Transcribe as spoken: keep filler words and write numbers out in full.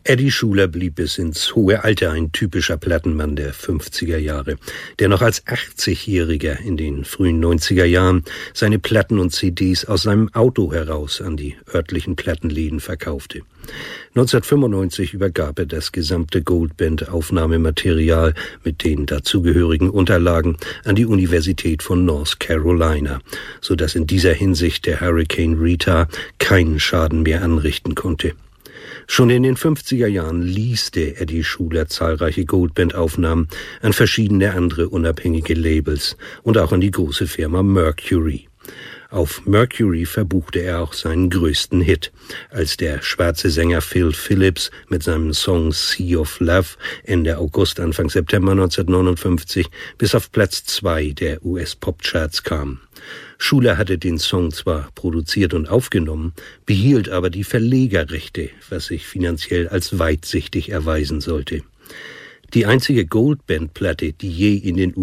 Eddie Schuler blieb bis ins hohe Alter ein typischer Plattenmann der fünfziger Jahre, der noch als achtzigjähriger in den frühen neunziger Jahren seine Platten und C Ds aus seinem Auto heraus an die örtlichen Plattenläden verkaufte. neunzehnhundertfünfundneunzig übergab er das gesamte Goldband-Aufnahmematerial mit den dazugehörigen Unterlagen an die Universität von North Carolina, sodass in dieser Hinsicht der Hurricane Rita keinen Schaden mehr anrichten konnte. Schon in den fünfziger Jahren leaste Eddie Schuler zahlreiche Goldband-Aufnahmen an verschiedene andere unabhängige Labels und auch an die große Firma Mercury. Auf Mercury verbuchte er auch seinen größten Hit, als der schwarze Sänger Phil Phillips mit seinem Song Sea of Love Ende August, Anfang September neunzehnhundertneunundfünfzig bis auf Platz zwei der U S-Pop-Charts kam. Schuler hatte den Song zwar produziert und aufgenommen, behielt aber die Verlegerrechte, was sich finanziell als weitsichtig erweisen sollte. Die einzige Goldband-Platte, die je in den